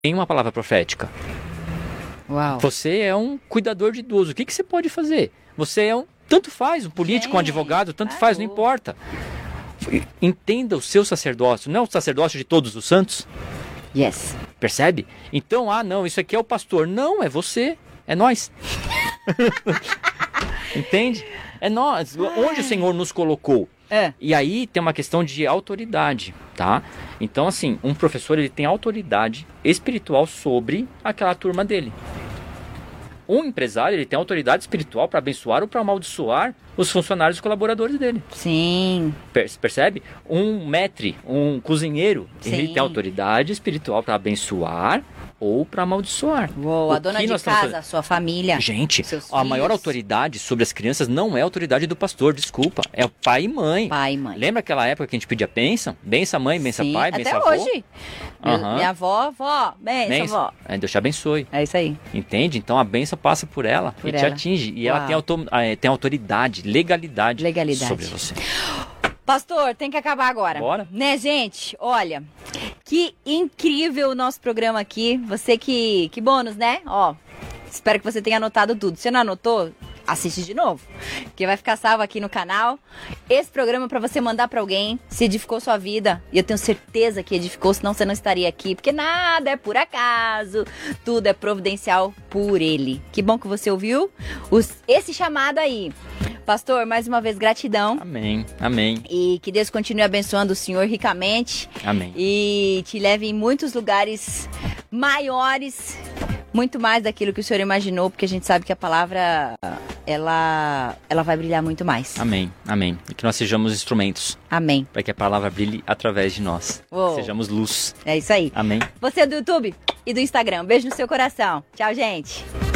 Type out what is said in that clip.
tem uma palavra profética. Uau. Você é um cuidador de idoso. O que você pode fazer? Você é um... Tanto faz, um político, um advogado, tanto faz, não importa. Entenda o seu sacerdócio. Não é o sacerdócio de todos os santos? Yes. Percebe? Então, não, isso aqui é o pastor. Não, é você. É nós. Entende? É nós. Onde o Senhor nos colocou? E aí tem uma questão de autoridade, tá? Então, assim, um professor, ele tem autoridade espiritual sobre aquela turma dele. Um empresário, ele tem autoridade espiritual para abençoar ou para amaldiçoar os funcionários e colaboradores dele. Sim. Percebe? Um maître, um cozinheiro, ele tem autoridade espiritual para abençoar ou para amaldiçoar. Uou, a dona de casa, a sua família. Gente, seus a filhos. maior autoridade sobre as crianças não é a autoridade do pastor, desculpa. É o pai e mãe. Pai e mãe. Lembra aquela época que a gente pedia bênção? Bença mãe, bença pai, bença avô? Até hoje. Minha avó, benção, vó. Deus te abençoe. É isso aí. Entende? Então a benção passa por ela e te atinge. E ela tem autoridade, legalidade sobre você. Pastor, tem que acabar agora. Bora. Né, gente? Olha, que incrível o nosso programa aqui. Você que bônus, né? Ó, espero que você tenha anotado tudo. Se não anotou, assiste de novo, que vai ficar salvo aqui no canal. Esse programa é pra você mandar pra alguém, se edificou sua vida, e eu tenho certeza que edificou, senão você não estaria aqui, porque nada é por acaso, tudo é providencial por Ele. Que bom que você ouviu esse chamado aí. Pastor, mais uma vez, gratidão. Amém, amém. E que Deus continue abençoando o Senhor ricamente. Amém. E te leve em muitos lugares maiores, muito mais daquilo que o Senhor imaginou, porque a gente sabe que a palavra, ela vai brilhar muito mais. Amém, amém. E que nós sejamos instrumentos. Amém. Para que a palavra brilhe através de nós. Sejamos luz. É isso aí. Amém. Você é do YouTube e do Instagram. Beijo no seu coração. Tchau, gente.